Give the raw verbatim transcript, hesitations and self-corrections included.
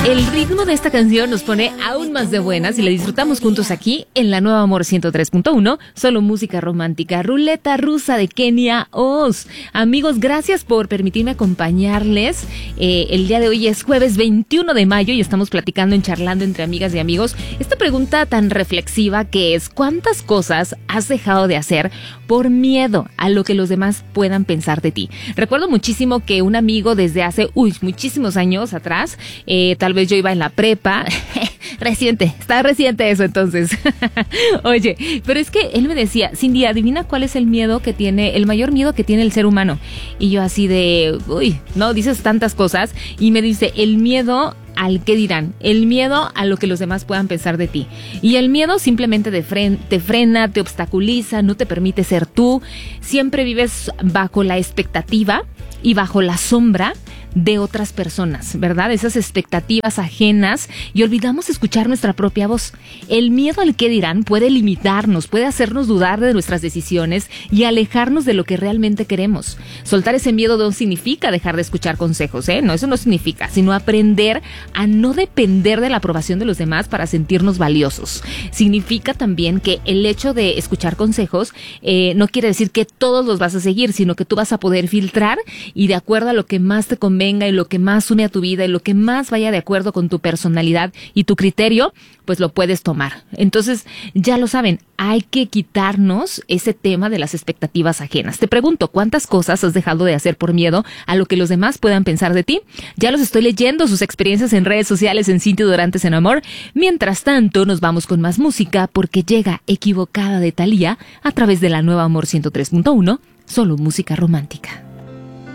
El ritmo de esta canción nos pone aún más de buenas y la disfrutamos juntos aquí en la Nueva Amor ciento tres punto uno, solo música romántica, Ruleta Rusa de Kenia Oz. Amigos, gracias por permitirme acompañarles. Eh, el día de hoy es jueves veintiuno de mayo y estamos platicando en Charlando entre amigas y amigos esta pregunta tan reflexiva que es: ¿cuántas cosas has dejado de hacer por miedo a lo que los demás puedan pensar de ti? Recuerdo muchísimo que un amigo desde hace, uy, muchísimos años atrás, eh, tal vez yo iba en la prepa, reciente, está reciente eso entonces. Oye, pero es que él me decía: Cindy, adivina cuál es el miedo que tiene, el mayor miedo que tiene el ser humano. Y yo así de, uy, no, dices tantas cosas. Y me dice: el miedo al qué dirán, el miedo a lo que los demás puedan pensar de ti. Y el miedo simplemente te, fren- te frena, te obstaculiza, no te permite ser tú. Siempre vives bajo la expectativa y bajo la sombra de otras personas, ¿verdad? Esas expectativas ajenas, y olvidamos escuchar nuestra propia voz. El miedo al qué dirán puede limitarnos, puede hacernos dudar de nuestras decisiones y alejarnos de lo que realmente queremos. Soltar ese miedo no significa dejar de escuchar consejos, ¿eh? No, eso no significa, sino aprender a no depender de la aprobación de los demás para sentirnos valiosos. Significa también que el hecho de escuchar consejos eh, no quiere decir que todos los vas a seguir, sino que tú vas a poder filtrar y de acuerdo a lo que más te convenga y lo que más une a tu vida y lo que más vaya de acuerdo con tu personalidad y tu criterio, pues lo puedes tomar. Entonces, ya lo saben, hay que quitarnos ese tema de las expectativas ajenas. Te pregunto, ¿cuántas cosas has dejado de hacer por miedo a lo que los demás puedan pensar de ti? Ya los estoy leyendo, sus experiencias en redes sociales en Cintia Dorantes en Amor. Mientras tanto, nos vamos con más música porque llega Equivocada de Thalía a través de la Nueva Amor ciento tres punto uno, solo música romántica.